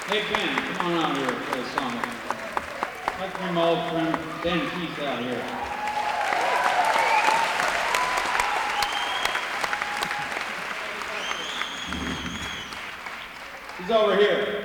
Hey Ben, come on out here and play a song with me. I'd like to bring my old friend Ben Keith out here. He's over here.